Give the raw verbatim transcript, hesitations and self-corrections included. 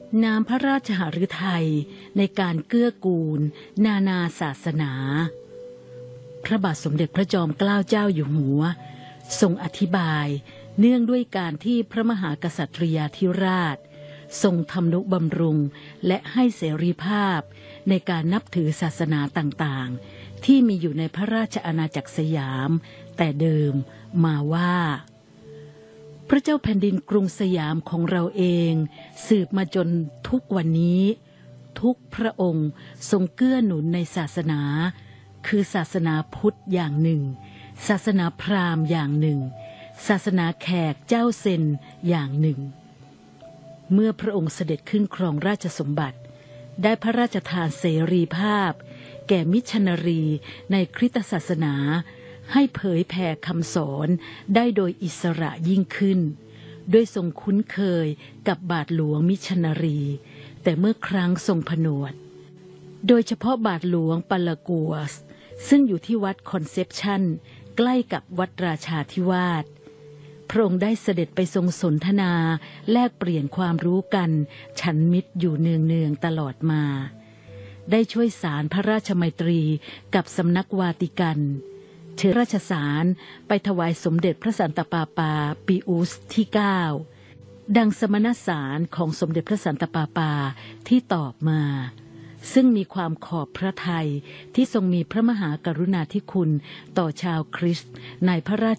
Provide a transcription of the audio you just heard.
น้ำพระราชหฤทัยในการเกื้อกูลนานาศาสนาพระบาทสมเด็จพระจอมเกล้าเจ้าอยู่หัวทรงอธิบายเนื่องด้วยการที่พระมหากษัตริยาธิราชทรงทำนุบำรุงและให้เสรีภาพในการนับถือศาสนาต่างๆที่มีอยู่ในพระราชอาณาจักรสยามแต่เดิมมาว่าพระเจ้าแผ่นดินกรุงสยามของเราเองสืบมาจนทุกวันนี้ทุกพระองค์ทรงเกื้อหนุนในศาสนาคือศาสนาพุทธอย่างหนึ่งศาสนาพราหมณ์อย่างหนึ่งศาสนาแขกเจ้าเซนอย่างหนึ่งเมื่อพระองค์เสด็จขึ้นครองราชสมบัติได้พระราชทานเสรีภาพแก่มิชชันนารีในคริสตศาสนาให้เผยแผ่คำสอนได้โดยอิสระยิ่งขึ้นด้วยทรงคุ้นเคยกับบาทหลวงมิชชันนารีแต่เมื่อครั้งทรงผนวดโดยเฉพาะบาทหลวงปาลากัวสซึ่งอยู่ที่วัดคอนเซปชันใกล้กับวัดราชาธิวาสพระองค์ได้เสด็จไปทรงสนทนาแลกเปลี่ยนความรู้กันฉันมิตรอยู่เนืองๆตลอดมาได้ช่วยสารพระราชมัยตรีกับสำนักวาติกันเชิญราชสารไปถวายสมเด็จพระสันตะปาปาปีอุสที่เก้าดังสมณสารของสมเด็จพระสันตะปาปาที่ตอบมาซึ่งมีความขอบพระทัยที่ทรงมีพระมหากรุณาธิคุณต่อชาวคริสต์ในพระรา